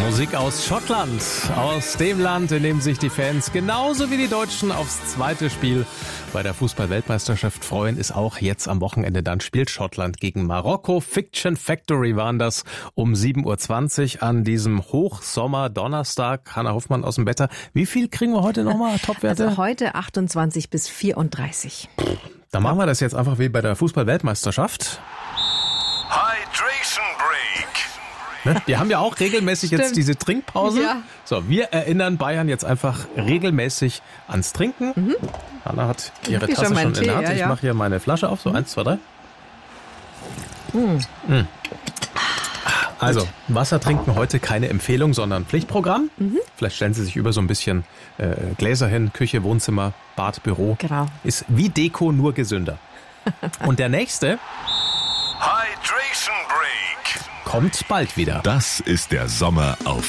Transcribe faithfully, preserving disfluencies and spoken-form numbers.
Musik aus Schottland, aus dem Land, in dem sich die Fans genauso wie die Deutschen aufs zweite Spiel bei der Fußball-Weltmeisterschaft freuen, ist auch jetzt am Wochenende. Dann spielt Schottland gegen Marokko. Fiction Factory waren das um sieben Uhr zwanzig an diesem Hochsommer-Donnerstag. Hanna Hoffmann aus dem Wetter. Wie viel kriegen wir heute nochmal Topwerte? Also heute achtundzwanzig bis vierunddreißig. Dann machen wir das jetzt einfach wie bei der Fußball-Weltmeisterschaft. Hydration Break. Ne? Die haben ja auch regelmäßig Stimmt. jetzt diese Trinkpause. Ja. So, wir erinnern Bayern jetzt einfach regelmäßig ans Trinken. Mhm. Hanna hat ihre Ich Tasse schon schon, meinen in der Tee, Hand. ja, Ich ja. mache hier meine Flasche auf. So, Mhm. eins, zwei, drei. Mhm. Mhm. Also, Wasser trinken heute keine Empfehlung, sondern Pflichtprogramm. Mhm. Vielleicht stellen Sie sich über so ein bisschen äh, Gläser hin, Küche, Wohnzimmer, Bad, Büro. Genau. Ist wie Deko, nur gesünder. Und der nächste Hydration Break. kommt bald wieder. Das ist der Sommer auf